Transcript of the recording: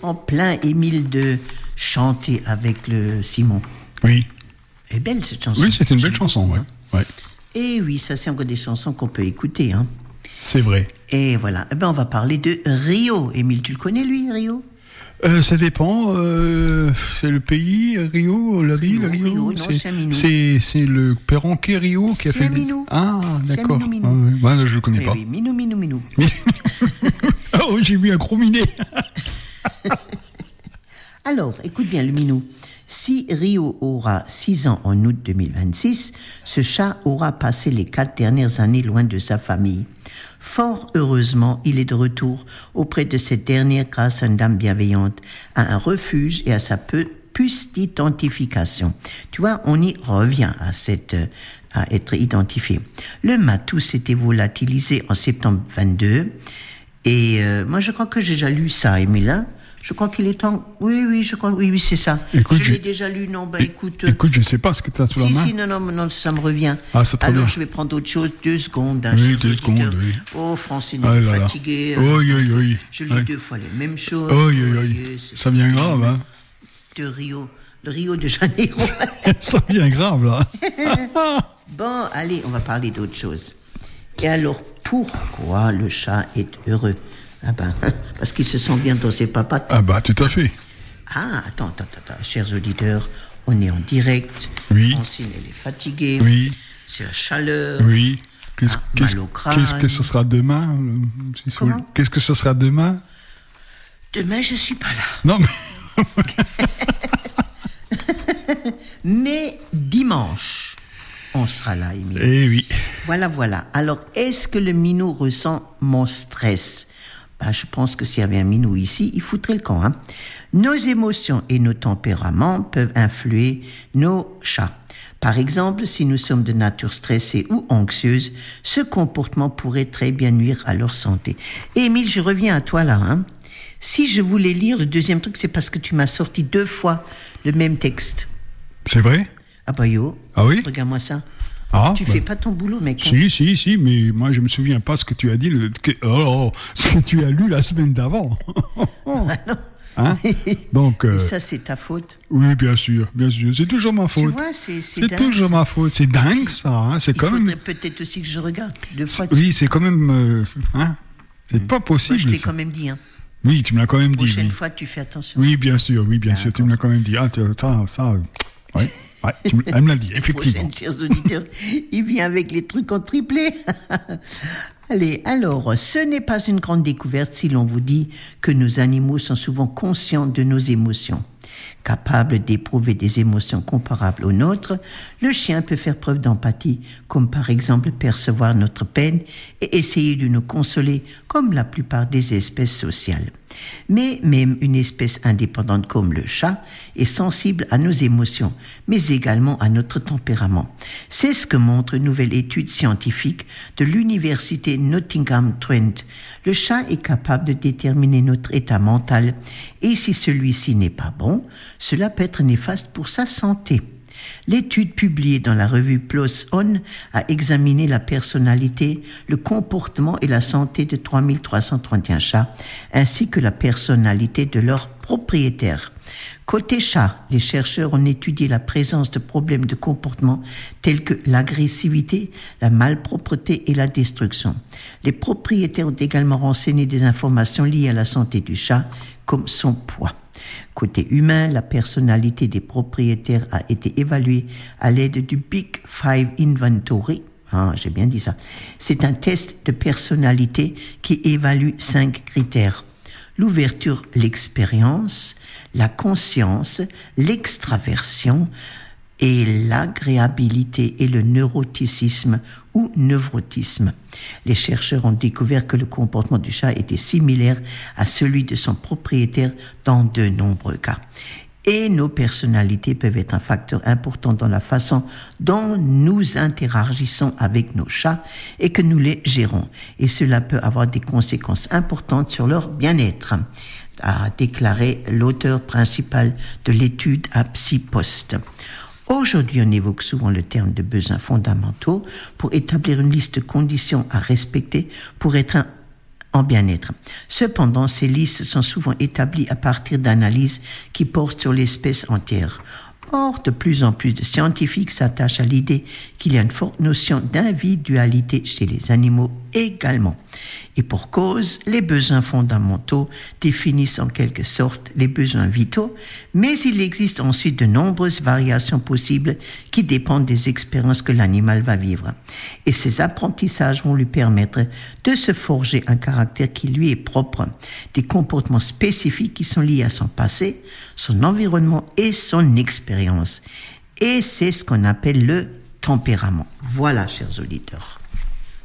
en plein, Émile, de chanter avec le Simon. Oui. Elle est belle, cette chanson. Oui, c'est une belle chanson, ouais. Et oui, ça, c'est encore des chansons qu'on peut écouter, hein. C'est vrai. Et voilà. On va parler de Rio. Émile, tu le connais, lui, Rio? Ça dépend. C'est le pays, Rio, la ville, Rio. Non, c'est un minou. C'est le perronquet Rio qui a fait. C'est un minou. Ah, d'accord. C'est un minou. Là, je le connais pas. Oui, minou. Oh, j'ai vu un gros minet. Alors, écoute bien le minou. Si Rio aura 6 ans en août 2026, ce chat aura passé les 4 dernières années loin de sa famille. Fort heureusement, il est de retour auprès de cette dernière grâce à une dame bienveillante, à un refuge et à sa puce d'identification. Tu vois, on y revient à être identifié. Le matou s'était volatilisé en septembre 22 et moi je crois que j'ai déjà lu ça, Émile, hein? Je crois qu'il est temps. Oui, je crois. Oui, c'est ça. Écoute, je l'ai déjà lu. Non, écoute. Écoute, je sais pas ce que tu as sous la main. Si, non, ça me revient. Ah, c'est trop Alors, bien. je vais prendre autre chose. 2 secondes. Oui, 2 secondes, oui. Oh, Francine, elle est fatiguée. Oui. Je lis 2 fois les mêmes choses. Oui. Ça devient grave, hein. Le Rio de Janeiro. Ça devient grave, là. Bon, allez, on va parler d'autre chose. Et alors, pourquoi le chat est heureux? Parce qu'il se sent bien dans ses papates. Tout à fait. Attends, chers auditeurs, on est en direct. Oui. Francine, elle est fatiguée. Oui. C'est la chaleur. Oui. Mal au crâne. Qu'est-ce que ce sera demain? Comment? Qu'est-ce que ce sera demain? Demain, je suis pas là. Non, mais... Mais dimanche, on sera là, Émile. Eh oui. Voilà. Alors, est-ce que le minou ressent mon stress? Je pense que s'il y avait un minou ici, il foutrait le camp, hein. Nos émotions et nos tempéraments peuvent influer nos chats. Par exemple, si nous sommes de nature stressée ou anxieuse, ce comportement pourrait très bien nuire à leur santé. Et Émile, je reviens à toi là, hein. Si je voulais lire le deuxième truc, c'est parce que tu m'as sorti 2 fois le même texte. C'est vrai? Ah oui? Regarde-moi ça. Tu fais pas ton boulot, mec. Si, mais moi je me souviens pas ce que tu as dit, ce que tu as lu la semaine d'avant. Non. Hein? Donc. Et ça, c'est ta faute. Oui, bien sûr, c'est toujours ma faute. Tu vois, c'est dingue. Toujours ma faute. C'est dingue ça. Hein? Il faudrait peut-être aussi que je regarde 2 fois. Oui, c'est quand même. C'est pas possible. Moi, je t'ai quand même dit. Hein. Oui, tu me l'as quand même dit. La prochaine fois, tu fais attention. Oui, bien sûr, tu me l'as quand même dit. Ça. Ouais. Elle me l'a dit, effectivement. Chers auditeurs, il vient avec les trucs en triplé. Allez, alors, ce n'est pas une grande découverte si l'on vous dit que nos animaux sont souvent conscients de nos émotions. Capable d'éprouver des émotions comparables aux nôtres, le chien peut faire preuve d'empathie, comme par exemple percevoir notre peine et essayer de nous consoler, comme la plupart des espèces sociales. Mais même une espèce indépendante comme le chat est sensible à nos émotions, mais également à notre tempérament. C'est ce que montre une nouvelle étude scientifique de l'université Nottingham-Trent. Le chat est capable de déterminer notre état mental et si celui-ci n'est pas bon, cela peut être néfaste pour sa santé. L'étude publiée dans la revue PLOS ON a examiné la personnalité, le comportement et la santé de 3331 chats, ainsi que la personnalité de leurs propriétaires. Côté chat, les chercheurs ont étudié la présence de problèmes de comportement tels que l'agressivité, la malpropreté et la destruction. Les propriétaires ont également renseigné des informations liées à la santé du chat, comme son poids. Côté humain, la personnalité des propriétaires a été évaluée à l'aide du Big Five Inventory. J'ai bien dit ça. C'est un test de personnalité qui évalue 5 critères. L'ouverture, l'expérience, la conscience, l'extraversion et l'agréabilité et le neuroticisme ou nevrotisme. Les chercheurs ont découvert que le comportement du chat était similaire à celui de son propriétaire dans de nombreux cas. Et nos personnalités peuvent être un facteur important dans la façon dont nous interagissons avec nos chats et que nous les gérons. Et cela peut avoir des conséquences importantes sur leur bien-être, a déclaré l'auteur principal de l'étude à PsyPost. Aujourd'hui, on évoque souvent le terme de besoins fondamentaux pour établir une liste de conditions à respecter pour être en bien-être. Cependant, ces listes sont souvent établies à partir d'analyses qui portent sur l'espèce entière. Or, de plus en plus de scientifiques s'attachent à l'idée qu'il y a une forte notion d'individualité chez les animaux également. Et pour cause, les besoins fondamentaux définissent en quelque sorte les besoins vitaux, mais il existe ensuite de nombreuses variations possibles qui dépendent des expériences que l'animal va vivre. Et ces apprentissages vont lui permettre de se forger un caractère qui lui est propre, des comportements spécifiques qui sont liés à son passé, son environnement et son expérience. Et c'est ce qu'on appelle le tempérament. Voilà, chers auditeurs.